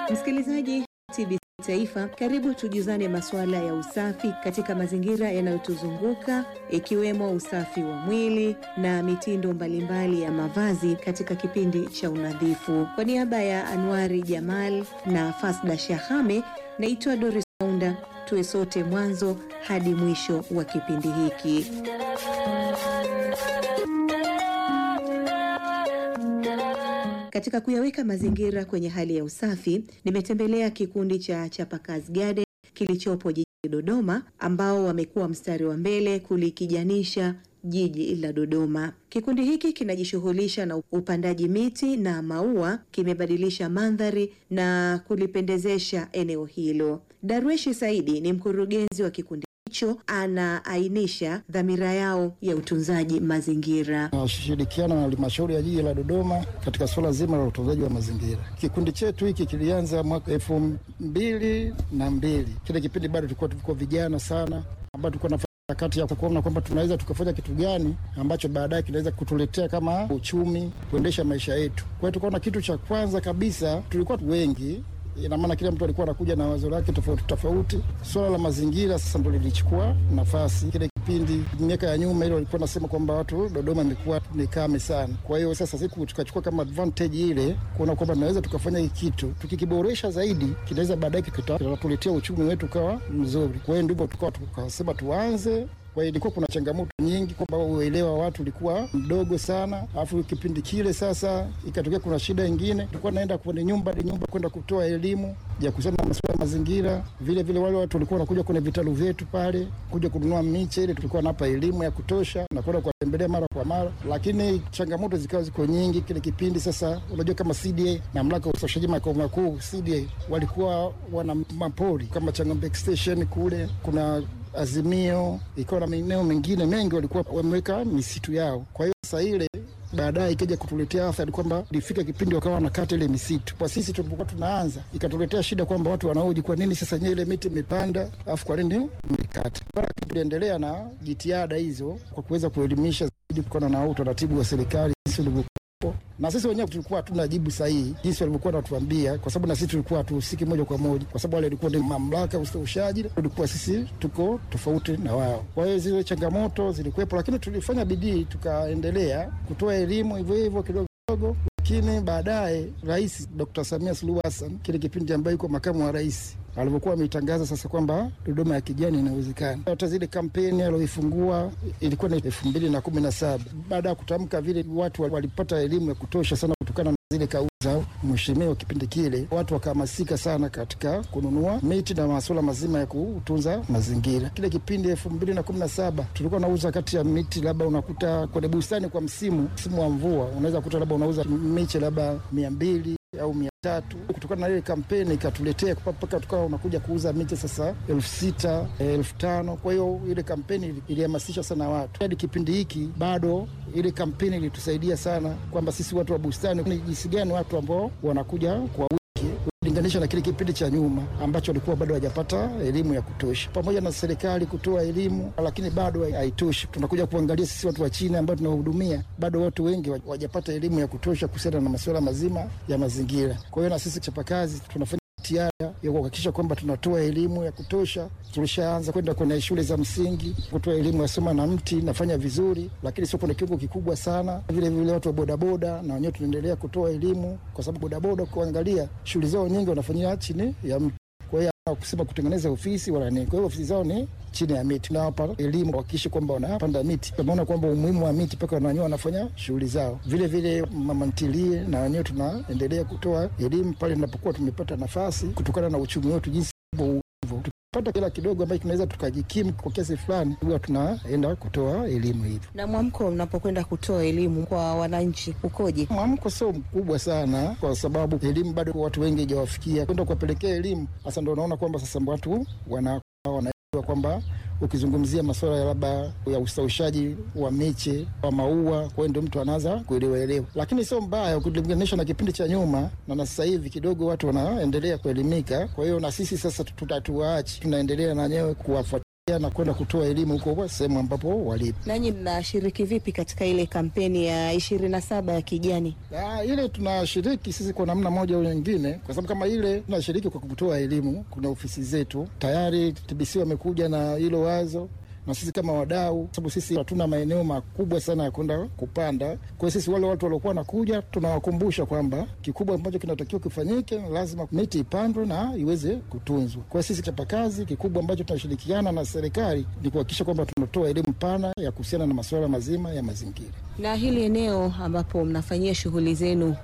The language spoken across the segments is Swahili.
Msikilizaji TBC Taifa, karibu tujuzane masuala ya usafi katika mazingira yanayotuzunguka ikiwemo usafi wa mwili na mitindo mbalimbali ya mavazi katika kipindi cha unadhifu. Kwa niaba ya Anwari Jamal na Fasda Shahame, naitwa Doris Maunda. Tuwe sote mwanzo hadi mwisho wa kipindi hiki. Katika kuyaweka mazingira kwenye hali ya usafi, nimetembelea kikundi cha Chapakazi Garden kilichopo jijini Dodoma, ambao wamekuwa mstari wa mbele kulikijanisha jiji la Dodoma. Kikundi hiki kinajishughulisha na upandaji miti na maua, kimebadilisha mandhari na kulipendezesha eneo hilo. Darweshi Saidi ni mkurugenzi wa kikundi hicho, anaainisha dhamira yao ya utunzaji mazingira. Tunashirikiana na halmashauri ya jiji la Dodoma katika swala zima la utunzaji wa mazingira. Kikundi chetu hiki kilianza mwaka 2002. Kile kipindi bado tulikuwa vijana sana, ambao tulikuwa na kati ya kuona kwamba tunaweza tukafanya kitu gani ambacho baadaye kinaweza kutuletea kama uchumi, kuendesha maisha yetu. Kwa hiyo tukaona kitu cha kwanza kabisa, tulikuwa wengi, ina maana kila mtu alikuwa anakuja na wazo lake tofauti tofauti. Swala la mazingira sasa ndio lilichukua nafasi. Kile kipindi miaka ya nyuma ile walikuwa nasema kwamba watu Dodoma imekuwa ni kame sana. Kwa hiyo sasa sisi tukachukua kama advantage ile kuona kwamba tunaweza tukafanya hiki kitu, tukikiboresha zaidi kinaweza baadaye kitatuletea uchumi wetu kawa mzuri. Kwa hiyo ndipo tukasema tuanze. Kwa hiyo ilikuwa kuna changamoto nyingi kwamba uelewa watu ulikuwa mdogo sana. Alafu kipindi kile sasa ikatokea kuna shida nyingine. Tulikuwa naenda kwenye nyumba kwenda kutoa elimu ya kusema masuala ya mazingira. Vile vile wale watu walikuwa wanakuja kwenye vitalu vyetu pale kuja kununua miche ile, tulikuwa napa elimu ya kutosha na kwenda kuwatembelea mara kwa mara. Lakini changamoto zikawa ziko nyingi kile kipindi. Sasa unajua kama CDA, mamlaka ya usafirishaji makao makuu CDA, walikuwa wana mapori kama Changombe Station kule, kuna Azimio, ikawa na maeneo mengine mengi walikuwa wameweka misitu yao. Kwa hiyo sasa ile baadaye ikaja kutuletea athari kwamba ilifika kipindi wakawa wanakata ile misitu. Kwa sisi tulipokuwa tunaanza ikatuletea shida kwamba watu wanaoji, kwa nini sasa ile miti imepanda afu kwa nini mmekata? Tuliendelea na jitihada hizo kwa kuweza kuelimisha zaidi kutokana na utaratibu wa serikali sisi na sisi wenyewe tulikuwa hatuna jibu sahihi jinsi walivyokuwa wanatuambia, kwa sababu na sisi tulikuwa hatuhusiki moja kwa moja, kwa sababu wale walikuwa ni mamlaka ya ustawishaji, tulikuwa sisi tuko tofauti na wao. Kwa hiyo zile changamoto zilikuwepo, lakini tulifanya bidii tukaendelea kutoa elimu hivyo hivyo kidogo kidogo. Lakini baadaye Rais Dr. Samia Suluhu Hassan, kile kipindi ambaye yuko makamu wa rais, alivyokuwa ametangaza sasa kwamba Dodoma ya kijani inawezekana. Hata zile kampeni aliyoifungua ilikuwa ni 2017. Baada ya kutamka vile, watu walipata elimu ya kutosha sana kutokana na zile kauli za mheshimiwa kipindi kile. Watu wakahamasika sana katika kununua miti na masuala mazima ya kutunza mazingira. Kile kipindi 2017 tulikuwa nauza kati ya miti labda unakuta kwenye bustani kwa msimu wa mvua unaweza kukuta labda unauza miche labda 200 au 300. Kutokana na ile kampeni ikatuletea mpaka tukawa unakuja kuuza miche sasa 6,000, 5,000. Kwa hiyo ile kampeni ilihamasisha sana watu. Hadi kipindi hiki bado ile kampeni ilitusaidia sana kwamba sisi watu wa bustani ni jinsi gani watu ambao wanakuja kwa linganisha na kile kipindi cha nyuma ambacho walikuwa bado hawajapata elimu ya kutosha. Pamoja na serikali kutoa elimu, lakini bado haitoshi. Tunakuja kuangalia sisi watu wa chini ambao tunahudumia, bado watu wengi hawajapata elimu ya kutosha kuhusiana na masuala mazima ya mazingira. Kwa hiyo na sisi Chapakazi tunafanya jitihada ya kuhakikisha kwamba tunatoa elimu ya kutosha. Tulishaanza kwenda kwenye shule za msingi kutoa elimu ya soma na mti, nafanya vizuri, lakini sio kwa kiwango kikubwa sana. Vile vile watu wa bodaboda na wenyewe tunaendelea kutoa elimu, kwa sababu bodaboda kuangalia shughuli zao nyingi wanafanyia chini ya mti. Kwa hiyo kusema kutengeneza ofisi wala nini. Kwa hiyo ofisi zao ni chini ya miti. Tunawapa elimu kuhakikisha kwamba wanapanda miti. Tumeona kwamba umuhimu wa miti mpaka wenyewe wanafanya shughuli zao. Vile vile mama ntilie na wenyewe tunaendelea kutoa elimu pale tunapokuwa tumepata nafasi kutokana na uchumi wetu jinsi hivyo. Pata kila kidogo ambacho tunaweza tukajikimu kwa kiasi fulani, huwa tunaenda kutoa elimu hivi. Na mwamko mnapokwenda kutoa elimu kwa wananchi ukoje? Mwamko sio mkubwa sana kwa sababu elimu bado watu wengi hawajawafikia. Kwenda kuwapelekea elimu sasa ndio unaona kwamba sasa watu wanaelewa kwamba ukizungumzia masuala ya labda ya ustawishaji wa miche wa maua, kwa hiyo ndio mtu anaanza kuelewa. Lakini sio mbaya ukilinganisha na kipindi cha nyuma na sasa hivi, kidogo watu wanaendelea kuelimika. Kwa hiyo na sisi sasa tutatuachi, tunaendelea na wenyewe kuwafuatilia na kwenda kutoa elimu huko sehemu ambapo walipo. Nanyi mnashiriki vipi katika ile kampeni ya 27 ya kijani? Ile tunashiriki sisi kwa namna moja au nyingine, kwa sababu kama ile tunashiriki kwa kutoa elimu. Kuna ofisi zetu tayari TBC wamekuja na hilo wazo, na sisi kama wadau, sababu sisi hatuna maeneo makubwa sana ya kwenda kupanda. Kwa hiyo sisi wale watu waliokuwa nakuja tunawakumbusha kwamba kikubwa ambacho kinatakiwa kifanyike, lazima miti ipandwe na iweze kutunzwa. Kwa hiyo sisi chapakazi kikubwa ambacho tunashirikiana na serikali ni kuhakikisha kwamba tunatoa elimu pana ya kuhusiana na masuala mazima ya mazingira. Na hili eneo ambapo mnafanyia shughuli zenu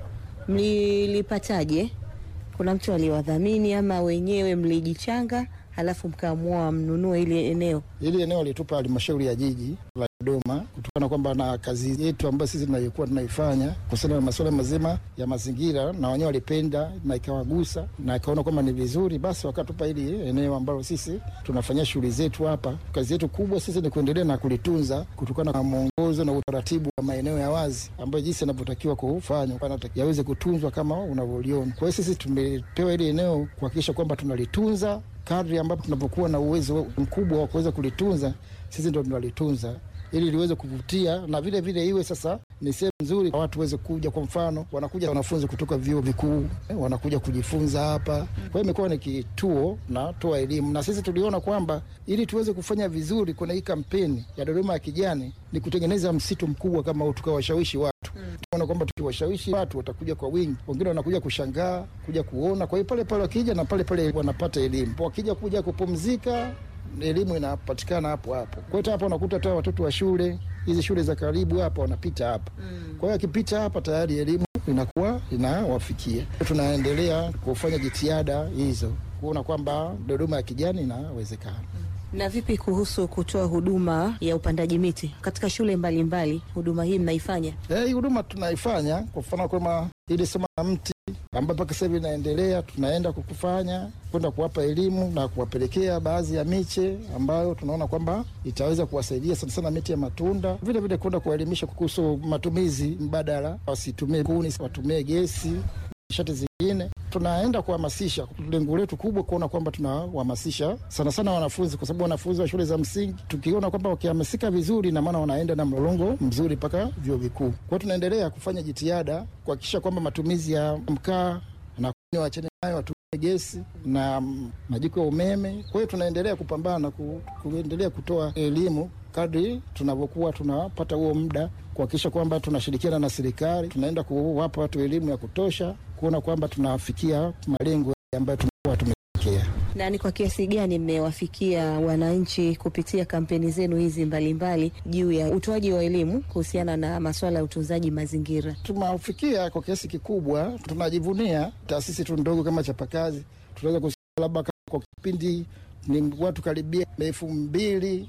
mlilipataje? Kuna mtu aliwadhamini ama wenyewe mlijichanga halafu mkaamua mnunue ile eneo? Ile eneo litupa halmashauri ya jiji la Dodoma kutokana kwamba na kazi yetu ambayo sisi tunayokuwa tunaifanya kuhusiana na masuala mazima ya mazingira, na wenyewe walipenda na ikawagusa na ikaona kwamba ni vizuri, basi wakatupa ile eneo ambalo sisi tunafanyia shughuli zetu hapa. Kazi yetu kubwa sisi ni kuendelea na kulitunza kutokana na mwongozo na utaratibu wa maeneo ya wazi ambayo jinsi yanavyotakiwa kufanywa yaweze kutunzwa kama unavyoliona. Kwa hiyo sisi tumepewa ile eneo kuhakikisha kwamba tunalitunza. Kadri ambapo tunapokuwa na uwezo mkubwa wa kuweza kulitunza, sisi ndio tunalitunza ili liweze kuvutia, na vile vile iwe sasa ni sehemu nzuri watu waweze kuja. Kwa mfano, wanakuja wanafunzi kutoka vyuo vikuu, wanakuja kujifunza hapa. Kwa hiyo imekuwa ni kituo na toa elimu, na sisi tuliona kwamba ili tuweze kufanya vizuri kuna hii kampeni ya Dodoma ya kijani ni kutengeneza msitu mkubwa kama huu, tukawashawishi watu. Tunaona kwamba tukiwashawishi watu watakuja kwa wingi, wengine wanakuja kushangaa, kuja kuona. Kwa hiyo pale pale wakija na pale pale wanapata elimu. Wakija kuja kupumzika, elimu inapatikana hapo hapo. Kwa hiyo hapa unakuta hata watoto wa shule, hizi shule za karibu hapa wanapita hapa. Kwa hiyo akipita hapa tayari elimu inakuwa inawafikia. Tunaendelea kufanya jitihada hizo kuona kwamba Dodoma ya kijani inawezekana. Na vipi kuhusu kutoa huduma ya upandaji miti katika shule mbalimbali? Huduma hii mnaifanya? Hii huduma tunaifanya. Kwa mfano kama ile soma la mti ambapo sasa hivi inaendelea, tunaenda kukufanya kwenda kuwapa elimu na kuwapelekea baadhi ya miche ambayo tunaona kwamba itaweza kuwasaidia sana sana miti ya matunda. Vile vile kwenda kuwaelimisha kuhusu matumizi mbadala, wasitumie kuni, watumie gesi, nishati zingine. Tunaenda kuhamasisha. Lengo letu kubwa kuona kwamba tunawahamasisha sana sana wanafunzi, kwa sababu wanafunzi wa shule za msingi tukiona kwamba wakihamasika vizuri, na maana wanaenda na mlolongo mzuri mpaka vyuo vikuu. Kwa hiyo tunaendelea kufanya jitihada kuhakikisha kwamba matumizi ya mkaa na kuni waachane nayo, watumie gesi na majiko ya umeme. Kwa hiyo tunaendelea kupambana kuendelea kutoa elimu kadri tunavyokuwa tunapata huo muda, kuhakikisha kwamba tunashirikiana na serikali, tunaenda kuwapa watu elimu ya kutosha, kuona kwamba tunafikia malengo ambayo tumekuwa tumefikia. Na ni kwa kiasi gani mmewafikia wananchi kupitia kampeni zenu hizi mbalimbali juu ya utoaji wa elimu kuhusiana na masuala ya utunzaji mazingira? Tumewafikia kwa kiasi kikubwa. Tunajivunia taasisi tu ndogo kama chapakazi, tunaweza kusema labda kwa kipindi ni watu karibia 2,000,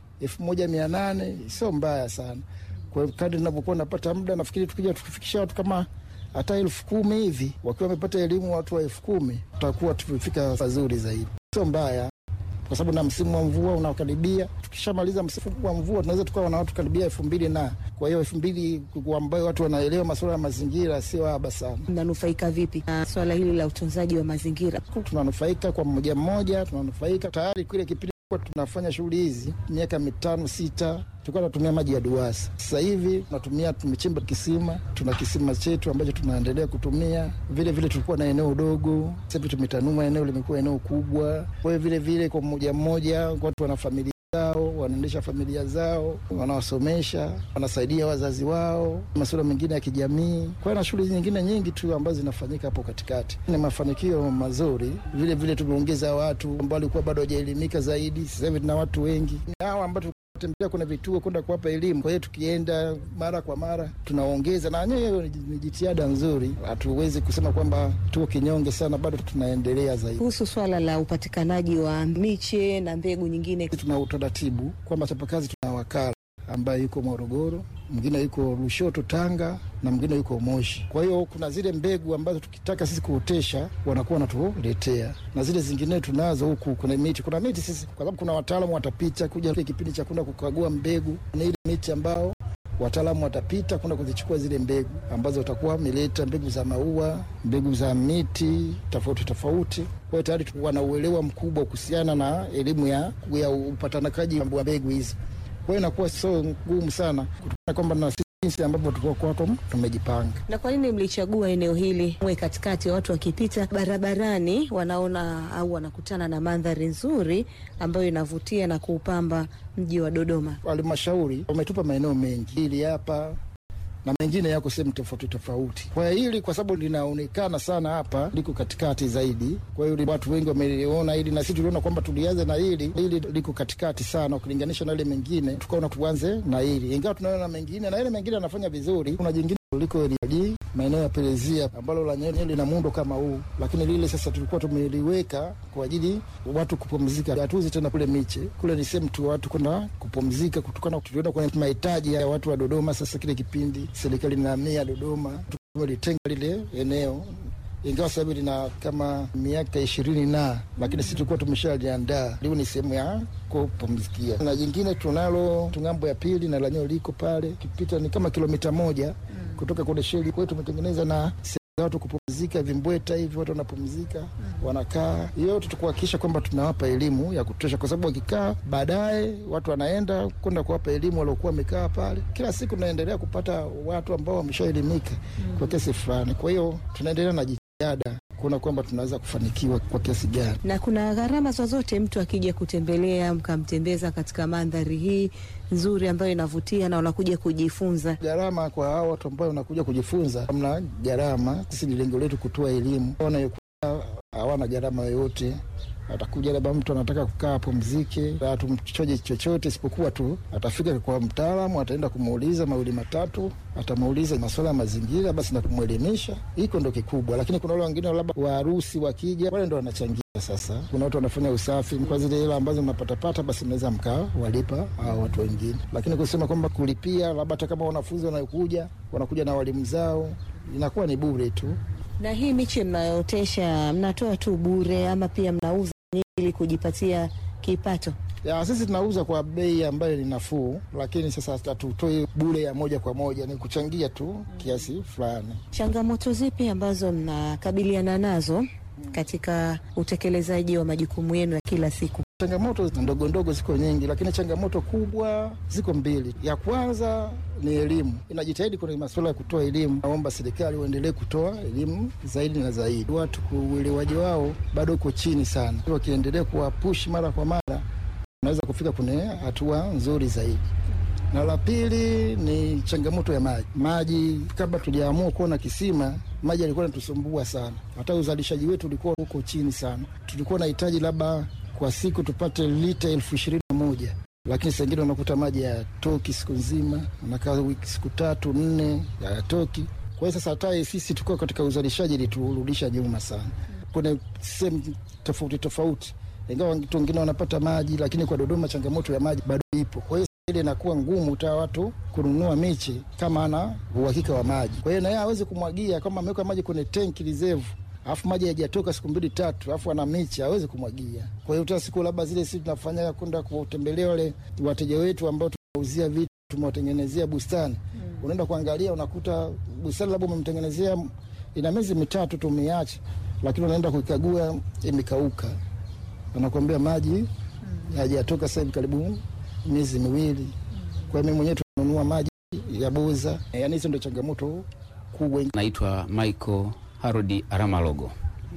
1,800, sio mbaya sana. Kwa kadri ninapokuwa napata muda, nafikiri tukija tukifikisha watu kama hata 10,000 hivi, wakiwa wamepata elimu watu wa 10,000, tutakuwa tumefika pazuri zaidi. Sio mbaya, kwa sababu na msimu wa mvua unakaribia. Tukishamaliza msimu wa mvua tunaweza tukawa na watu karibia 2,000, na kwa hiyo 2,000 ambayo watu wanaelewa masuala ya mazingira sio haba sana. Mnanufaika vipi na swala hili la utunzaji wa mazingira? Tunanufaika kwa mmoja, tunanufaika tayari. Kile kipindi kwa tunafanya shughuli hizi miaka 5, 6 tulikuwa tunatumia maji ya DUWASA. Sasa hivi tumechimba kisima, tuna kisima chetu ambacho tunaendelea kutumia. Vile vile tulikuwa na eneo dogo, sasa hivi tumetanua eneo, limekuwa eneo kubwa. Kwa hiyo vile vile kwa mmoja watu wana familia zao, wanaendesha familia zao, wanawasomesha, wanasaidia wazazi wao, masuala mengine ya kijamii. Kwa hiyo na shughuli nyingine nyingi tu ambazo zinafanyika hapo katikati. Ni mafanikio mazuri. Vile vile tumeongeza watu ambao walikuwa bado hawajaelimika zaidi. Sasa hivi tuna watu wengi. Hao ambao tembea kuna vituo kwenda kuwapa elimu. Kwa hiyo tukienda mara kwa mara tunaongeza, na yenyewe ni jitihada nzuri. Hatuwezi kusema kwamba tuko kinyonge sana, bado tunaendelea zaidi. Kuhusu swala la upatikanaji wa miche na mbegu nyingine, tuna utaratibu kwamba chapakazi tuna wakala ambaye yuko Morogoro, mwingine yuko Lushoto Tanga, na mwingine yuko Moshi. Kwa hiyo kuna zile mbegu ambazo tukitaka sisi kuotesha wanakuwa wanatuletea, na zile zingine tunazo huku. Kuna miti sisi, kwa sababu kuna wataalamu watapita kuja kipindi cha kwenda kukagua mbegu, na ile miti ambao wataalamu watapita kwenda kuzichukua zile mbegu ambazo watakuwa wameleta, mbegu za maua, mbegu za miti tofauti tofauti. Kwa hiyo tayari wana uelewa mkubwa kuhusiana na elimu ya upatanakaji wa mbegu hizi. Kwa hiyo inakuwa sio ngumu sana kutokana kwamba na jinsi ambavyo tulikuwa tumejipanga. Na kwa nini mlichagua eneo hili mwe katikati, watu wakipita barabarani wanaona au wanakutana na mandhari nzuri ambayo inavutia na kuupamba mji wa Dodoma? Halmashauri wametupa maeneo mengi, hili hapa na mengine yako sehemu tofauti tofauti. Kwa hili kwa sababu linaonekana sana hapa liko katikati zaidi, kwa hiyo watu wengi wameliona hili, na sisi tuliona kwamba tulianze na hili liko katikati sana ukilinganisha na ile mengine, tukaona tuanze na hili, ingawa tunaona mengine na ile mengine yanafanya vizuri. Kuna jingine liko Eliadi maeneo ya Perezia ambalo la nyenye lina muundo kama huu, lakini lile sasa tulikuwa tumeliweka kwa ajili watu kupumzika. Hatuuzi tena kule miche, kule ni sehemu tu watu kwenda kupumzika, kutokana tuliona kwenye mahitaji ya watu wa Dodoma. Sasa kile kipindi serikali inahamia Dodoma, tumelitenga lile eneo, ingawa sasa lina kama miaka 20 lakini sisi tulikuwa tumeshaliandaa leo ni sehemu ya kupumzikia. Na jingine tunalo tungambo ya pili na lenyewe liko pale, kipita ni kama kilomita 1 kutoka kule sheli. Kwa hiyo tumetengeneza na watu kupumzika, vimbweta hivi watu wanapumzika, wanakaa. Yote tukuhakikisha kwamba tunawapa elimu ya kutosha, kwa sababu wakikaa baadaye watu wanaenda kwenda kuwapa elimu waliokuwa wamekaa pale. Kila siku tunaendelea kupata watu ambao wameshaelimika kwa kiasi fulani. Kwa hiyo tunaendelea na jitihada kuona kwamba tunaweza kufanikiwa kwa kiasi gani. Na kuna gharama zozote mtu akija kutembelea mkamtembeza katika mandhari hii nzuri ambayo inavutia na unakuja kujifunza? Gharama kwa hao watu ambao wanakuja kujifunza hamna gharama. Sisi ni lengo letu kutoa elimu. Hawana gharama yoyote. Atakuja labda mtu anataka kukaa pumzike, hatumchoje chochote isipokuwa tu atafika kwa mtaalamu, ataenda kumuuliza mawili matatu, atamuuliza masuala ya mazingira basi na kumwelimisha. Hiko ndo kikubwa. Lakini kuna wale wengine labda wa harusi wakija, wale ndo wanachangia. Sasa kuna watu wanafanya usafi, kwa zile hela ambazo mnapata basi mnaweza mkaa walipa hao watu wengine. Lakini kusema kwamba kulipia labda hata kama wanafunzi wanakuja na walimu zao, inakuwa ni bure tu. Na hii miche mnayootesha mnatoa tu bure ama pia mnauza ili kujipatia kipato? Ya, sisi tunauza kwa bei ambayo ni nafuu, lakini sasa hatutoi bure ya moja kwa moja, ni kuchangia tu kiasi fulani. Changamoto zipi ambazo mnakabiliana nazo katika utekelezaji wa majukumu yenu ya kila siku? Changamoto ndogo ndogo ziko nyingi, lakini changamoto kubwa ziko 2. Ya kwanza ni elimu. Inajitahidi kwenye masuala ya kutoa elimu. Naomba serikali waendelee kutoa elimu zaidi na zaidi. Watu uelewaji wao bado uko chini sana. Wakiendelea kuwapush mara kwa mara, unaweza kufika kwenye hatua nzuri zaidi. Na la pili ni changamoto ya maji. Maji kabla tujaamua kuona kisima, maji yalikuwa yanatusumbua sana. Hata uzalishaji wetu ulikuwa huko chini sana. Tulikuwa tunahitaji labda kwa siku tupate lita 21,000, lakini saa ingine unakuta maji ya toki siku nzima, unakaa wiki siku 3-4 ya toki. Kwa hiyo sasa hata sisi tuko katika uzalishaji iliturudisha nyuma sana. Kuna sehemu tofauti tofauti, ingawa watu wengine wanapata maji, lakini kwa Dodoma changamoto ya maji bado ipo. Kwa hiyo ile inakuwa ngumu hata watu kununua miche kama ana uhakika wa maji. Kwa hiyo na yeye hawezi kumwagia kama ameweka maji kwenye tanki reserve, alafu maji hayajatoka siku 2-3, alafu ana miche, hawezi kumwagia. Kwa hiyo hata siku labda zile sisi tunafanya kwenda kutembelea wale wateja wetu ambao tunauzia vitu, tumewatengenezea bustani. Unaenda kuangalia unakuta bustani labda umemtengenezea ina miezi 3 tu umeacha, lakini unaenda kuikagua imekauka. Wanakuambia maji hayajatoka sasa hivi karibu miezi 2. Kwa mimi mwenyewe tunanunua maji ya boza. Yaani hizo ndio changamoto kubwa. Naitwa Michael Harodi Aramalogo.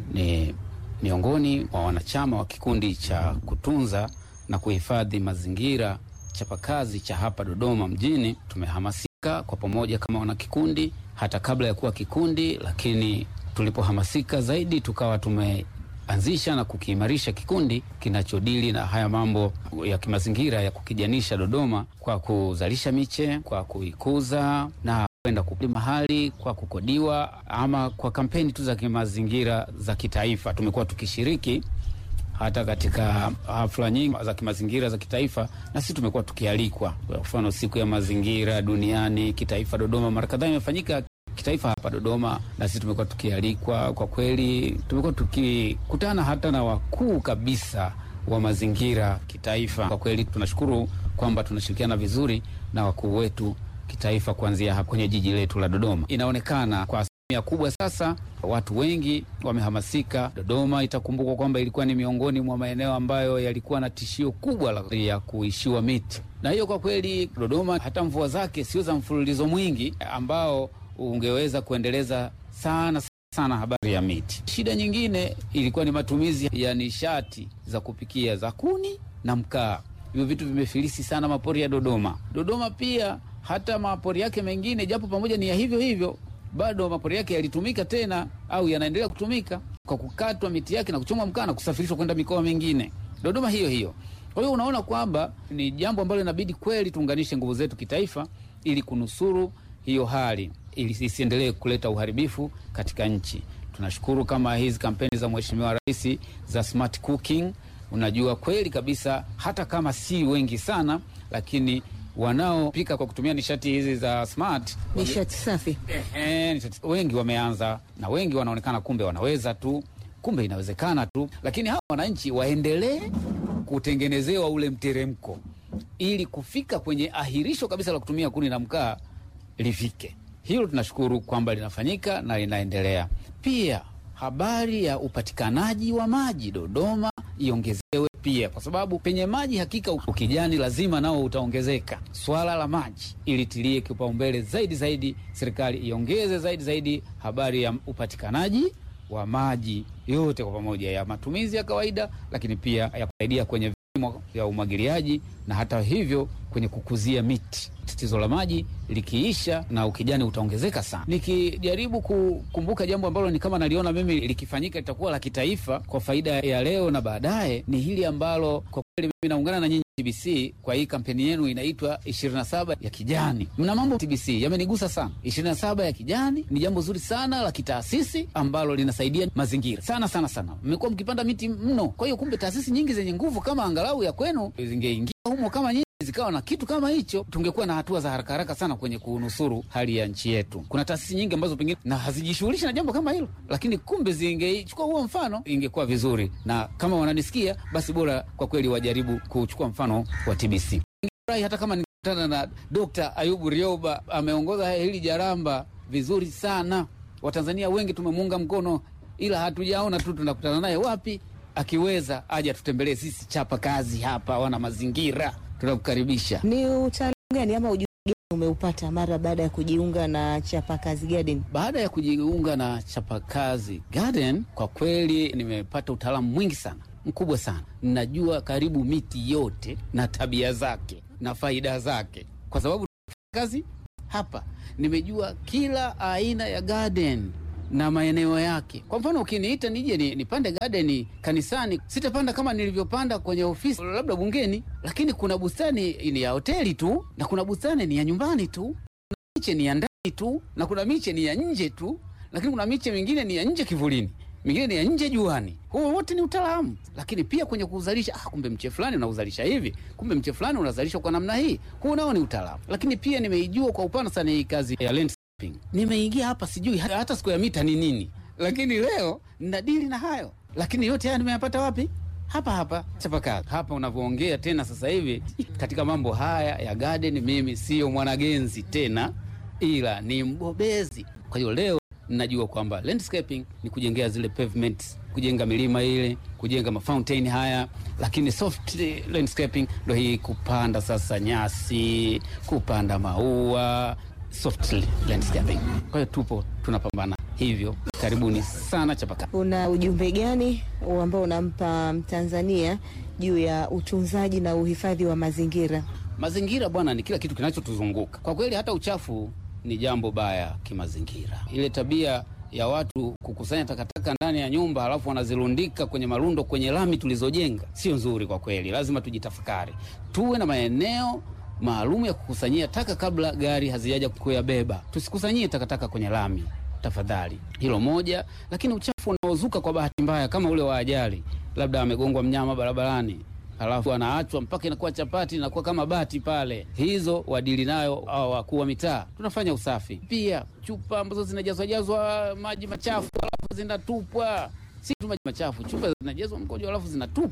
Ni miongoni mwa wanachama wa kikundi cha kutunza na kuhifadhi mazingira chapakazi cha hapa Dodoma mjini. Tumehamasika kwa pamoja kama wana kikundi hata kabla ya kuwa kikundi, lakini tulipohamasika zaidi tukawa tumeanzisha na kukiimarisha kikundi kinachodili na haya mambo ya kimazingira ya kukijanisha Dodoma kwa kuzalisha miche, kwa kuikuza na kwenda kulima mahali kwa kukodiwa ama kwa kampeni tu za kimazingira za kitaifa. Tumekuwa tukishiriki hata katika hafla nyingi za kimazingira za kitaifa, na sisi tumekuwa tukialikwa. Kwa mfano siku ya mazingira duniani kitaifa Dodoma mara kadhaa imefanyika kitaifa hapa Dodoma, na sisi tumekuwa tukialikwa. Kwa kweli tumekuwa tukikutana hata na wakuu kabisa wa mazingira kitaifa. Kwa kweli tunashukuru kwamba tunashirikiana vizuri na wakuu wetu kitaifa kuanzia hapa kwenye jiji letu la Dodoma. Inaonekana kwa asilimia kubwa sasa watu wengi wamehamasika. Dodoma itakumbukwa kwamba ilikuwa ni miongoni mwa maeneo ambayo yalikuwa na tishio kubwa ya kuishiwa miti. Na hiyo kwa kweli Dodoma hata mvua zake sio za mfululizo mwingi ambao ungeweza kuendeleza sana habari ya miti. Shida nyingine ilikuwa ni matumizi ya nishati za kupikia za kuni na mkaa. Hivyo vitu vimefilisi sana mapori ya Dodoma. Dodoma pia hata mapori yake mengine japo pamoja ni ya hivyo bado mapori yake yalitumika tena au yanaendelea kutumika kwa kukatwa miti yake na kuchomwa mkaa na kusafirishwa kwenda mikoa mingine. Dodoma hiyo. Kwa hiyo unaona kwamba ni jambo ambalo inabidi kweli tuunganishe nguvu zetu kitaifa ili kunusuru hiyo hali ili isiendelee kuleta uharibifu katika nchi. Tunashukuru kama hizi kampeni za Mheshimiwa Rais za smart cooking. Unajua kweli kabisa hata kama si wengi sana lakini wanaopika kwa kutumia nishati hizi za smart, nishati safi, wengi wameanza na wengi wanaonekana kumbe wanaweza tu, kumbe inawezekana tu, lakini hawa wananchi waendelee kutengenezewa ule mteremko ili kufika kwenye ahirisho kabisa la kutumia kuni na mkaa lifike. Hilo tunashukuru kwamba linafanyika na linaendelea. Pia habari ya upatikanaji wa maji Dodoma iongezewe pia, kwa sababu penye maji hakika ukijani lazima nao utaongezeka. Swala la maji ilitilie kipaumbele zaidi, serikali iongeze zaidi habari ya upatikanaji wa maji yote kwa pamoja, ya matumizi ya kawaida, lakini pia ya kusaidia kwenye vilimo ya umwagiliaji na hata hivyo kwenye kukuzia miti. Tatizo la maji likiisha na ukijani utaongezeka sana. Nikijaribu kukumbuka jambo ambalo ni kama naliona mimi likifanyika litakuwa la kitaifa kwa faida ya leo na baadaye, ni hili ambalo kwa kweli mimi naungana na nyinyi TBC kwa hii kampeni yenu inaitwa 27 ya kijani. Mna mambo TBC yamenigusa sana. 27 ya kijani ni jambo zuri sana la kitaasisi ambalo linasaidia mazingira sana. Mmekuwa mkipanda miti mno. Kwa hiyo kumbe taasisi nyingi zenye nguvu kama angalau ya kwenu zingeingia humo kama nyinyi zikawa na kitu kama hicho, tungekuwa na hatua za haraka sana kwenye kunusuru hali ya nchi yetu. Kuna taasisi nyingi ambazo pengine na hazijishughulisha na jambo kama hilo, lakini kumbe zingechukua huo mfano ingekuwa vizuri. Na kama wananisikia basi bora kwa kweli wajaribu kuchukua mfano wa TBC. Hata kama nikutana na Dr. Ayubu Rioba ameongoza hili jaramba vizuri sana. Watanzania wengi tumemuunga mkono, ila hatujaona tu tunakutana naye wapi. Akiweza aje tutembelee sisi chapa kazi hapa wana mazingira. Tunakukaribisha. Ni utaalamu gani ama ujuzi gani umeupata mara baada ya kujiunga na Chapa Kazi Garden? Baada ya kujiunga na Chapa Kazi Garden, kwa kweli nimepata utaalamu mwingi sana, mkubwa sana. Ninajua karibu miti yote na tabia zake na faida zake, kwa sababu kazi hapa nimejua kila aina ya garden na maeneo yake. Kwa mfano ukiniita nije nipande garden kanisani, sitapanda kama nilivyopanda kwenye ofisi labda bungeni, lakini kuna bustani ni ya hoteli tu, na kuna bustani ni ya nyumbani tu, kuna miche ni ya ndani tu, na kuna miche ni ya nje tu, lakini kuna miche mingine ni ya nje kivulini, mingine ni ya nje juani. Huo wote ni utaalamu. Lakini pia kwenye kuzalisha, kumbe mche fulani unauzalisha hivi, kumbe mche fulani unazalisha kwa namna hii, huo nao ni utaalamu. Lakini pia nimeijua kwa upana sana hii kazi ya land. Nimeingia hapa sijui hata siku ya mita ni nini, lakini leo ninadili na hayo. Lakini yote haya nimeyapata wapi? Hapa Chapa Kazi. Hapa unavyoongea tena sasa hivi katika mambo haya ya garden, mimi sio mwanagenzi tena, ila ni mbobezi. Kwa hiyo leo ninajua kwamba landscaping ni kujengea zile pavements, kujenga milima ile, kujenga mafountain haya, lakini soft landscaping ndio hii kupanda sasa nyasi, kupanda maua, soft landscaping. Kwa hiyo tunapambana hivyo. Karibuni sana Chapa Kazi. Una ujumbe gani ambao unampa Mtanzania juu ya utunzaji na uhifadhi wa mazingira? Mazingira bwana ni kila kitu kinachotuzunguka. Kwa kweli hata uchafu ni jambo baya kimazingira. Ile tabia ya watu kukusanya takataka ndani ya nyumba halafu wanazirundika kwenye marundo kwenye lami tulizojenga sio nzuri kwa kweli. Lazima tujitafakari. Tuwe na maeneo maalum ya kukusanyia taka kabla gari hazijaja kuyabeba. Tusikusanyie takataka kwenye lami tafadhali. Hilo moja. Lakini uchafu unaozuka kwa bahati mbaya kama ule wa ajali, labda amegongwa mnyama barabarani halafu anaachwa mpaka inakuwa chapati, inakuwa kama bati pale, hizo wadili nayo au wakuu wa mitaa. Tunafanya usafi. Pia chupa ambazo zinajazwa maji machafu halafu zinatupwa, si tu maji machafu, chupa zinajazwa mkojo halafu zinatupwa,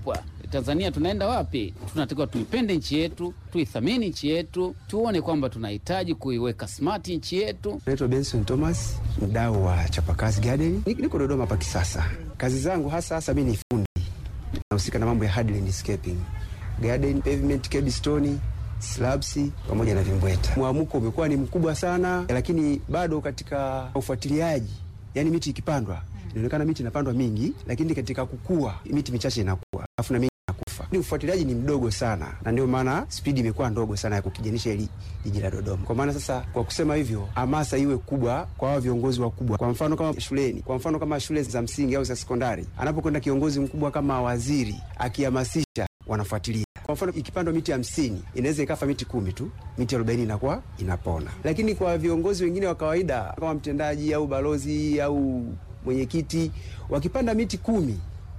Tanzania tunaenda wapi? Tunatakiwa tuipende nchi yetu, tuithamini nchi yetu, tuone kwamba tunahitaji kuiweka smart nchi yetu. Naitwa Benson Thomas, mdau wa Chapakazi Garden. Niko Dodoma hapa kisasa. Kazi zangu hasa mimi ni fundi. Nahusika na mambo ya hard landscaping, garden, pavement, cobblestone, slabs pamoja na vimbweta. Mwamuko umekuwa ni mkubwa sana, lakini bado katika ufuatiliaji, yani miti ikipandwa, inaonekana miti inapandwa mingi, lakini katika kukua miti michache inakuwa, alafu na mingi inakufa. Ni ufuatiliaji ni mdogo sana, na ndio maana speed imekuwa ndogo sana ya kukijanisha hili jiji la Dodoma. Kwa maana sasa, kwa kusema hivyo, hamasa iwe kubwa kwa wao viongozi wakubwa. Kwa mfano kama shuleni, kwa mfano kama shule za msingi au za sekondari, anapokwenda kiongozi mkubwa kama waziri akihamasisha, wanafuatilia. Kwa mfano ikipandwa miti 50, inaweza ikafa miti 10 tu, miti 40 inakuwa inapona. Lakini kwa viongozi wengine wa kawaida kama mtendaji au balozi au mwenyekiti, wakipanda miti 10,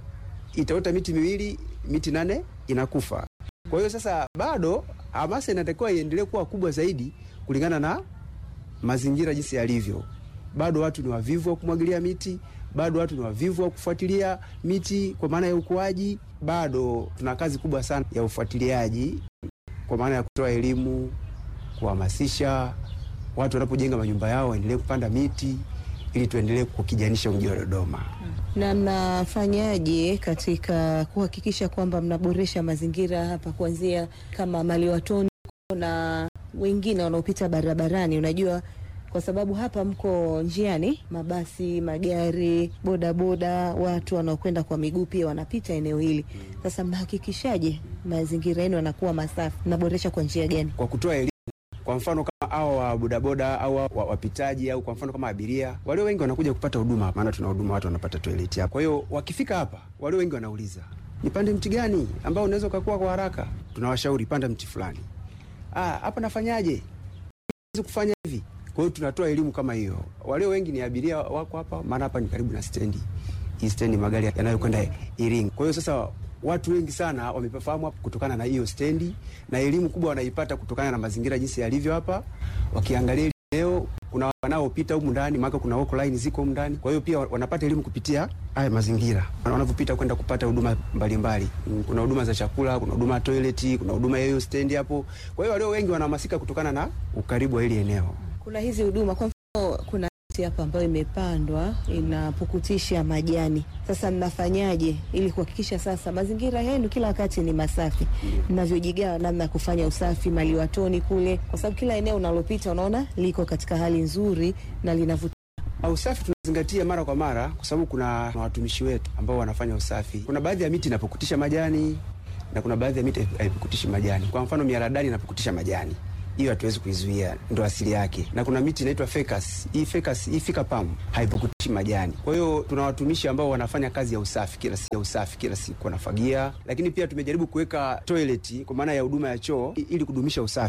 itaota miti 2, miti 8 inakufa. Kwa hiyo sasa bado hamasa inatakiwa iendelee kuwa kubwa zaidi kulingana na mazingira jinsi yalivyo. Bado watu ni wavivu wa kumwagilia miti, bado watu ni wavivu wa kufuatilia miti kwa maana ya ukuaji. Bado tuna kazi kubwa sana ya ufuatiliaji kwa maana ya kutoa elimu, kuhamasisha watu wanapojenga manyumba yao waendelee kupanda miti ili tuendelee kukijanisha mji wa Dodoma. Na mnafanyaje katika kuhakikisha kwamba mnaboresha mazingira hapa, kuanzia kama maliwatoni na wengine wanaopita barabarani? Unajua, kwa sababu hapa mko njiani, mabasi, magari, bodaboda, watu wanaokwenda kwa miguu pia wanapita eneo hili. Sasa mnahakikishaje mazingira yenu yanakuwa masafi? Mnaboresha kwa njia gani? Kwa kutoa elimu. Kwa mfano kama hao wa bodaboda au wapitaji, au kwa mfano kama abiria, walio wengi wanakuja kupata huduma, maana tuna huduma, watu wanapata toilet hapa. Kwa hiyo wakifika hapa, walio wengi wanauliza, nipande mti gani ambao unaweza ukakua kwa haraka? Tunawashauri, panda mti fulani. Hapa nafanyaje? Hizo kufanya hivi. Kwa hiyo tunatoa elimu kama hiyo. Walio wengi ni abiria wako hapa, maana hapa ni karibu na stendi. Hii stendi magari yanayokwenda Iringa. Kwa hiyo sasa watu wengi sana wamefahamu hapa kutokana na hiyo stendi, na elimu kubwa wanaipata kutokana na mazingira jinsi yalivyo hapa. Wakiangalia leo kuna wanaopita humu ndani, maana kuna walk line ziko humu ndani. Kwa hiyo pia wanapata elimu kupitia haya mazingira. Wanapopita kwenda kupata huduma mbalimbali. Kuna huduma za chakula, kuna huduma toilet, kuna huduma ya hiyo stendi hapo. Kwa hiyo walio wengi wanahamasika kutokana na ukaribu wa hili eneo. Kuna hizi huduma, kwa mfano kuna miti hapa ambayo imepandwa inapukutisha majani. Sasa mnafanyaje ili kuhakikisha sasa mazingira yenu kila wakati ni masafi? Mnavyojigawa namna ya kufanya usafi maliwatoni kule, kwa sababu kila eneo unalopita unaona liko katika hali nzuri na linavutia. Usafi tunazingatia mara kwa mara, kwa sababu kuna watumishi wetu ambao wanafanya usafi. Kuna baadhi ya miti inapukutisha majani na kuna baadhi ya miti haipukutishi majani. Kwa mfano miaradani inapukutisha majani, hiyo hatuwezi kuizuia, ndio asili yake. Na kuna miti inaitwa ficus. Hii fika palm haipukutishi majani. Kwa hiyo tuna watumishi ambao wanafanya kazi ya usafi kila siku wanafagia. Lakini pia tumejaribu kuweka toilet kwa maana ya huduma ya choo ili kudumisha usafi.